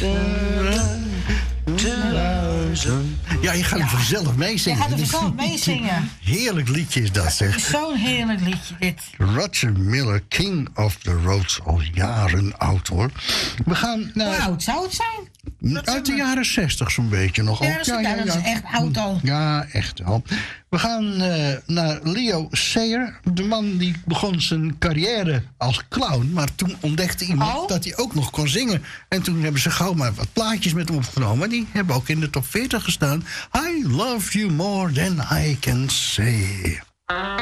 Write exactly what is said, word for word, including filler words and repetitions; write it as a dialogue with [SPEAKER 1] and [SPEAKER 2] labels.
[SPEAKER 1] Ja, je gaat er vanzelf meezingen.
[SPEAKER 2] Je gaat er vanzelf meezingen.
[SPEAKER 1] Heerlijk liedje is dat, zeg.
[SPEAKER 2] Zo'n heerlijk liedje, dit.
[SPEAKER 1] Roger Miller, King of the Roads, al jaren oud, hoor. We gaan naar...
[SPEAKER 2] Hoe oud zou het zijn?
[SPEAKER 1] Uit de jaren zestig zo'n beetje nog.
[SPEAKER 2] Ja, dat is, ja, ja, dat is echt oud al.
[SPEAKER 1] Ja, echt wel. We gaan uh, naar Leo Sayer. De man die begon zijn carrière als clown. Maar toen ontdekte iemand oh. dat hij ook nog kon zingen. En toen hebben ze gauw maar wat plaatjes met hem opgenomen. Die hebben ook in de top veertig gestaan. I love you more than I can say.